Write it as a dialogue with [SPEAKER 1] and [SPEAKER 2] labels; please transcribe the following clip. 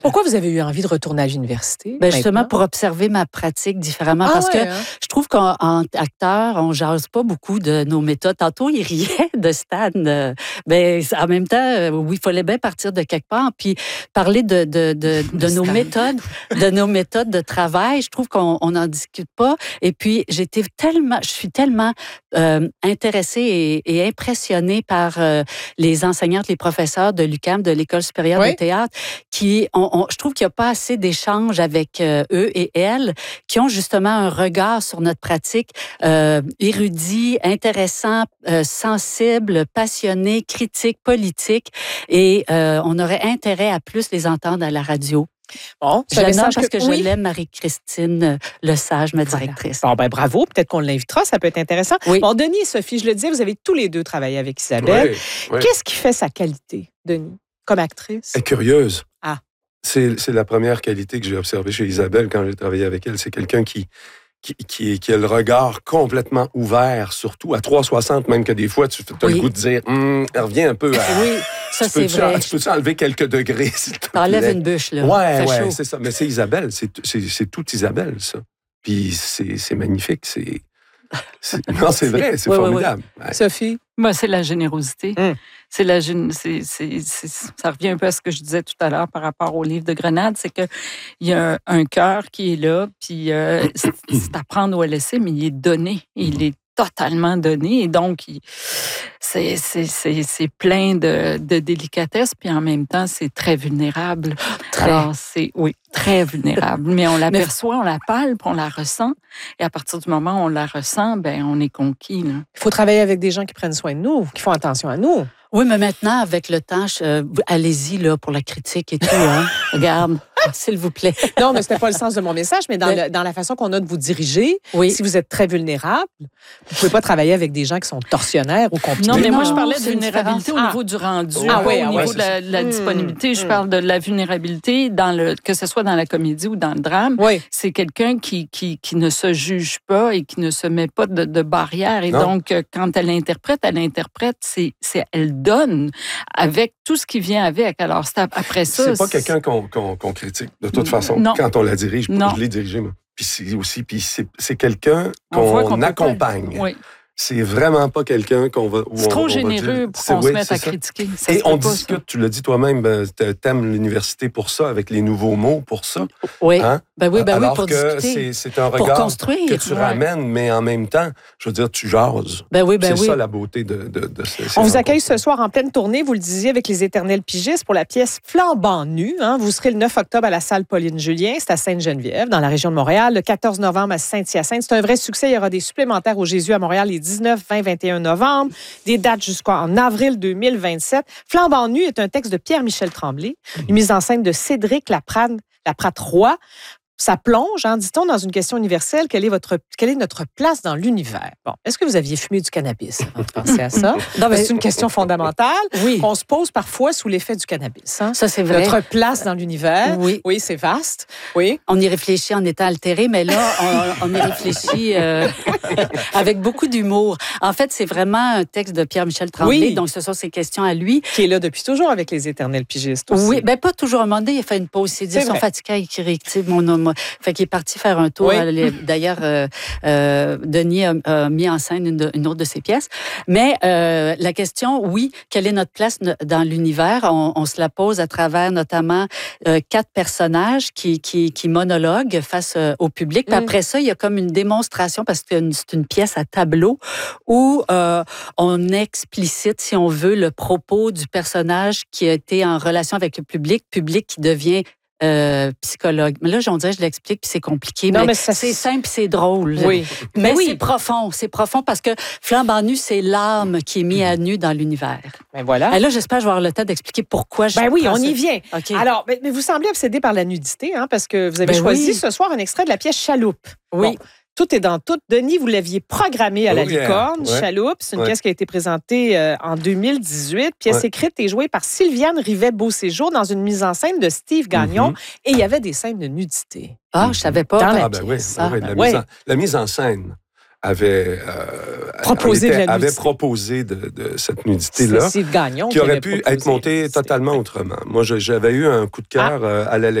[SPEAKER 1] Pourquoi vous avez eu envie de retourner à l'université?
[SPEAKER 2] Ben justement, pour observer ma pratique différemment. Parce que je trouve qu'en acteur, on jase pas beaucoup de nos méthodes. Tantôt, il riait de Stan. Ben, en même temps, oui, il fallait bien partir de quelque part. Puis parler de nos méthodes, de nos méthodes de travail, je trouve qu'on n'en discute pas. Et puis, je suis tellement intéressée et impressionnée par les enseignantes, les professeurs de l'UQAM, de l'École supérieure de théâtre, qui je trouve qu'il n'y a pas assez d'échanges avec eux et elles, qui ont justement un regard sur notre pratique érudit, intéressant, sensible, passionné, critique, politique. Et on aurait intérêt à plus les entendre à la radio.
[SPEAKER 1] Bon,
[SPEAKER 2] je le nomme parce que je l'aime, Marie-Christine Lesage, ma directrice.
[SPEAKER 1] Bon, ben bravo. Peut-être qu'on l'invitera. Ça peut être intéressant.
[SPEAKER 2] Oui.
[SPEAKER 1] Bon, Denis et Sophie, je le disais, vous avez tous les deux travaillé avec Isabelle.
[SPEAKER 3] Oui.
[SPEAKER 1] Qu'est-ce qui fait sa qualité, Denis, comme actrice?
[SPEAKER 3] Elle est curieuse.
[SPEAKER 1] Ah.
[SPEAKER 3] C'est la première qualité que j'ai observée chez Isabelle quand j'ai travaillé avec elle. C'est quelqu'un qui a le regard complètement ouvert, surtout à 360, même que des fois, tu as le goût de dire, elle revient un peu à...
[SPEAKER 2] Oui, ça c'est vrai.
[SPEAKER 3] Tu peux-tu enlever quelques degrés, s'il te plaît?
[SPEAKER 2] T'enlèves une bûche, là.
[SPEAKER 3] Ouais, c'est ça. Mais c'est Isabelle, c'est tout Isabelle, ça. Puis c'est magnifique, Non, c'est vrai, c'est formidable.
[SPEAKER 1] Ouais. Sophie?
[SPEAKER 4] Moi, c'est la générosité. Ça revient un peu à ce que je disais tout à l'heure par rapport au livre de Grenade, c'est qu'il y a un cœur qui est là, puis c'est à prendre ou à laisser, mais il est donné. Il est totalement donné. Et donc, c'est plein de délicatesse, puis en même temps, c'est très vulnérable. Alors, oui, très vulnérable. Mais on l'aperçoit, on la palpe, on la ressent. Et à partir du moment où on la ressent, ben on est conquis. Là.
[SPEAKER 1] Il faut travailler avec des gens qui prennent soin de nous, qui font attention à nous.
[SPEAKER 2] Oui, mais maintenant, avec le temps, allez-y là, pour la critique et tout. Hein. Regarde, s'il vous plaît.
[SPEAKER 1] Non, mais ce n'était pas le sens de mon message, mais dans la façon qu'on a de vous diriger, si vous êtes très vulnérable, vous ne pouvez pas travailler avec des gens qui sont tortionnaires ou compliqués.
[SPEAKER 4] Non, mais moi, je parlais de vulnérabilité au niveau du rendu, au niveau de la disponibilité. Je parle de la vulnérabilité, que ce soit dans la comédie ou dans le drame.
[SPEAKER 1] Oui.
[SPEAKER 4] C'est quelqu'un qui ne se juge pas et qui ne se met pas de barrière. Et donc, quand elle interprète, elle donne avec tout ce qui vient avec. Alors, après ça...
[SPEAKER 3] C'est pas quelqu'un qu'on critique, de toute façon.
[SPEAKER 4] Non.
[SPEAKER 3] Quand on la dirige, je l'ai dirigé, moi. Puis c'est quelqu'un qu'on accompagne.
[SPEAKER 4] Oui.
[SPEAKER 3] C'est vraiment pas quelqu'un qu'on va...
[SPEAKER 4] C'est trop généreux pour qu'on se mette à critiquer.
[SPEAKER 3] Et on discute, tu l'as dit toi-même, t'aimes l'université pour ça, avec les nouveaux mots pour ça.
[SPEAKER 2] Oui,
[SPEAKER 3] hein?
[SPEAKER 2] oui,
[SPEAKER 3] alors
[SPEAKER 2] pour
[SPEAKER 3] que
[SPEAKER 2] discuter.
[SPEAKER 3] c'est un regard que tu ramènes, mais en même temps, je veux dire, tu jases. C'est ça la beauté de ces
[SPEAKER 1] On vous accueille ce soir en pleine tournée, vous le disiez, avec les Éternels pigistes pour la pièce Flambant nu. Hein? Vous serez le 9 octobre à la salle Pauline-Julien, c'est à Sainte-Geneviève, dans la région de Montréal, le 14 novembre à Saint-Hyacinthe. C'est un vrai succès. Il y aura des supplémentaires au Jésus à Montréal les 19, 20, 21 novembre, des dates jusqu'en avril 2027. Flambant nu est un texte de Pierre-Michel Tremblay, une mise en scène de Cédric Laprade-Roy. Ça plonge, dit-on, dans une question universelle. Quelle est notre place dans l'univers? Bon, est-ce que vous aviez fumé du cannabis avant de penser à ça? Non, mais c'est une question fondamentale.
[SPEAKER 2] Oui.
[SPEAKER 1] On se pose parfois sous l'effet du cannabis. Hein?
[SPEAKER 2] Ça, c'est vrai.
[SPEAKER 1] Notre place dans l'univers.
[SPEAKER 2] Oui.
[SPEAKER 1] Oui, c'est vaste. Oui.
[SPEAKER 2] On y réfléchit en étant altéré, mais là, on y réfléchit avec beaucoup d'humour. En fait, c'est vraiment un texte de Pierre-Michel Tremblay, donc ce sont ses questions à lui.
[SPEAKER 1] Qui est là depuis toujours avec les Éternels pigistes aussi.
[SPEAKER 2] Oui, bien pas toujours. À un moment donné, il a fait une pause. Il dit, ils sont fatigués, il réactive mon homme. Fait qu'il est parti faire un tour. Oui. D'ailleurs, Denis a mis en scène une autre de ses pièces. Mais la question, oui, quelle est notre place dans l'univers? On se la pose à travers notamment 4 personnages qui monologuent face au public. Puis après ça, il y a comme une démonstration, parce que c'est une pièce à tableau, où on explicite, si on veut, le propos du personnage qui a été en relation avec le public qui devient psychologue. Mais là, on dirait que je l'explique, puis c'est compliqué. Non, mais c'est simple, c'est drôle.
[SPEAKER 1] Oui.
[SPEAKER 2] Mais c'est profond. C'est profond parce que Flambant nu, c'est l'âme qui est mise à nu dans l'univers.
[SPEAKER 1] Ben voilà.
[SPEAKER 2] Et là, j'espère que je vais avoir le temps d'expliquer pourquoi je...
[SPEAKER 1] Ben oui, on y vient.
[SPEAKER 2] Okay.
[SPEAKER 1] Alors, mais vous semblez obsédé par la nudité, parce que vous avez choisi ce soir un extrait de la pièce Chaloupe.
[SPEAKER 2] Oui.
[SPEAKER 1] Bon. Tout est dans tout. Denis, vous l'aviez programmé à la Licorne, Chaloupe. C'est une pièce qui a été présentée en 2018. Pièce écrite et jouée par Sylviane Rivet-Beauséjour dans une mise en scène de Steve Gagnon. Et il y avait des scènes de nudité.
[SPEAKER 2] Ah, je savais pas.
[SPEAKER 1] Dans la
[SPEAKER 3] pièce.
[SPEAKER 1] Oui.
[SPEAKER 3] La mise en scène avait proposé de cette nudité-là,
[SPEAKER 1] Cécile Gagnon
[SPEAKER 3] qui aurait pu être montée totalement autrement. Moi, j'avais eu un coup de cœur à la